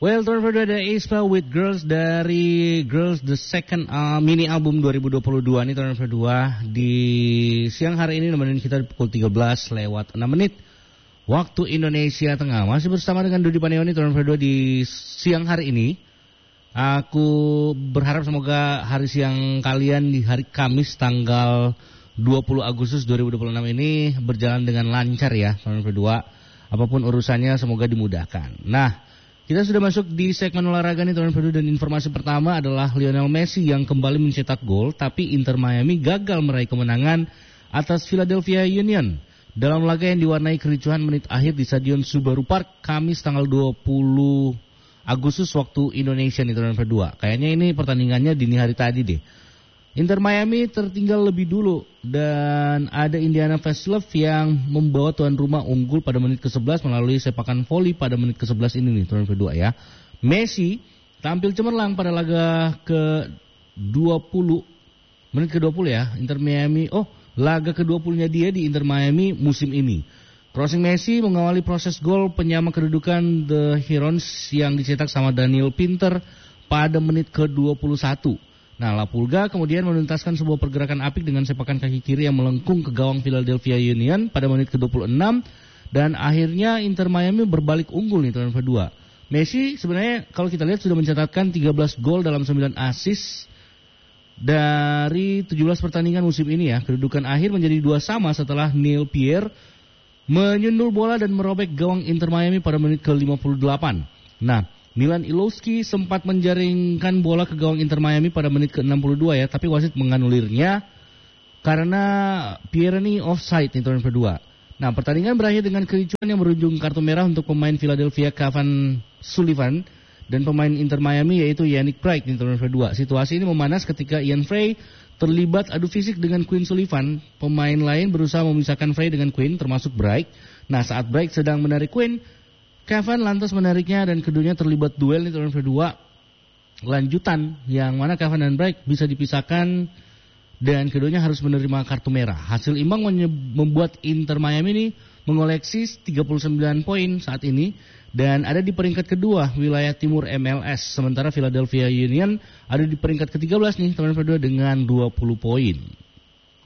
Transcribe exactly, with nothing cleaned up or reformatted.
Well, turn kedua ada aespa with Girls dari Girls The Second uh, mini album dua ribu dua puluh dua. Ini turn kedua di siang hari ini nemenin kita pukul tiga belas lewat enam menit waktu Indonesia Tengah. Masih bersama dengan Dodi Paneoni turn kedua di siang hari ini. Aku berharap semoga hari siang kalian di hari Kamis tanggal dua puluh Agustus dua ribu dua puluh enam ini berjalan dengan lancar ya turn kedua. Apapun urusannya semoga dimudahkan. Nah, kita sudah masuk di segmen olahraga nih teman-teman, dan informasi pertama adalah Lionel Messi yang kembali mencetak gol, tapi Inter Miami gagal meraih kemenangan atas Philadelphia Union dalam laga yang diwarnai kericuhan menit akhir di Stadion Subaru Park Kamis tanggal dua puluh Agustus waktu Indonesia nih teman-teman. Kayaknya ini pertandingannya dini hari tadi deh. Inter Miami tertinggal lebih dulu dan ada Indiana Feslov yang membawa tuan rumah unggul pada menit ke sebelas melalui sepakan voli pada menit ke sebelas ini nih turun kedua ya. Messi tampil cemerlang pada laga ke dua puluh menit ke dua puluh ya. Inter Miami oh laga ke dua puluh-nya dia di Inter Miami musim ini. Crossing Messi mengawali proses gol penyama kedudukan The Herons yang dicetak sama Daniel Pinter pada menit ke dua puluh satu. Nah, La Pulga kemudian menuntaskan sebuah pergerakan apik dengan sepakan kaki kiri yang melengkung ke gawang Philadelphia Union pada menit ke dua puluh enam dan akhirnya Inter Miami berbalik unggul nih turun kedua. Messi sebenarnya kalau kita lihat sudah mencatatkan tiga belas gol dalam sembilan assist dari tujuh belas pertandingan musim ini ya. Kedudukan akhir menjadi dua sama setelah Neil Pierre menyundul bola dan merobek gawang Inter Miami pada menit ke lima puluh delapan. Nah, Milan Ilowski sempat menjaringkan bola ke gawang Inter Miami pada menit ke enam puluh dua ya, tapi wasit menganulirnya karena Pierre ini offside nih turun kedua. Nah, pertandingan berakhir dengan kericuan yang berujung kartu merah untuk pemain Philadelphia Kevin Sullivan dan pemain Inter Miami yaitu Yannick Bright nih turun kedua. Situasi ini memanas ketika Ian Frey terlibat adu fisik dengan Quinn Sullivan. Pemain lain berusaha memisahkan Frey dengan Quinn termasuk Bright. Nah, saat Bright sedang menarik Quinn, Kevin lantas menariknya dan keduanya terlibat duel di turun kedua lanjutan yang mana Kevin dan Bright bisa dipisahkan dan keduanya harus menerima kartu merah. Hasil imbang membuat Inter Miami ini mengoleksi tiga puluh sembilan poin saat ini dan ada di peringkat kedua wilayah timur M L S. Sementara Philadelphia Union ada di peringkat ketiga belas nih teman-teman dengan dua puluh poin.